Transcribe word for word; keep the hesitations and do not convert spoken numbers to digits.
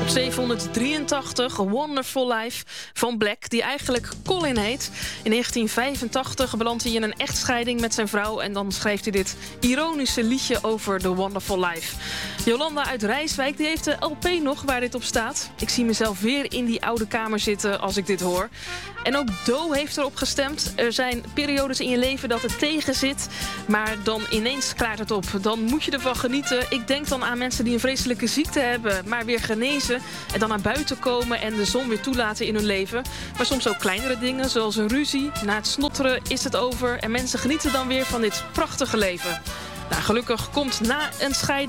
zevenhonderddrieëntachtig, A Wonderful Life van Black, die eigenlijk Colin heet. In negentien vijfentachtig belandt hij in een echtscheiding met zijn vrouw en dan schreef hij dit ironische liedje over The Wonderful Life. Jolanda uit Rijswijk die heeft de L P nog waar dit op staat. Ik zie mezelf weer in die oude kamer zitten als ik dit hoor. En ook Do heeft erop gestemd. Er zijn periodes in je leven dat het tegen zit, maar dan ineens klaart het op. Dan moet je ervan genieten. Ik denk dan aan mensen die een vreselijke ziekte hebben, maar weer genezen en dan naar buiten komen en de zon weer toelaten in hun leven. Maar soms ook kleinere dingen, zoals een ruzie. Na het snotteren is het over en mensen genieten dan weer van dit prachtige leven. Nou, gelukkig komt na een scheiding